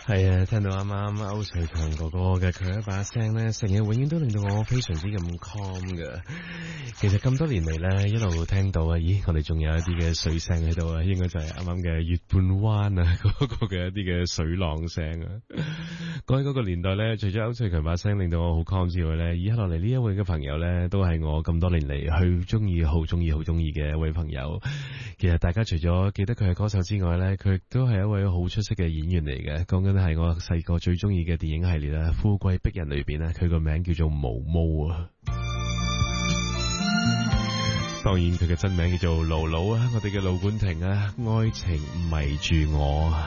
係啊，聽到啱啱歐瑞強哥哥嘅佢一把聲咧，成日永遠都令到我非常之咁 calm 噶。其實咁多年嚟咧，一路聽到啊，咦，我哋仲有一啲嘅水聲喺度啊，應該就係啱啱嘅月半灣啊嗰個嘅一啲嘅水浪聲啊。講起嗰個年代咧，除咗歐瑞強把聲令到我好 calm 之外咧，以下落嚟呢一位嘅朋友咧，都係我咁多年嚟去中意、好中意、好中意嘅一位朋友。其實大家除咗記得佢係歌手之外咧，佢亦都係一位好出色嘅演員嚟嘅。講緊係我細個最中意嘅電影系列啦，《富貴逼人》裏邊咧，佢個名叫做毛毛啊。當然佢嘅真名叫做盧盧啊，我哋嘅盧冠廷啊，愛情迷住我。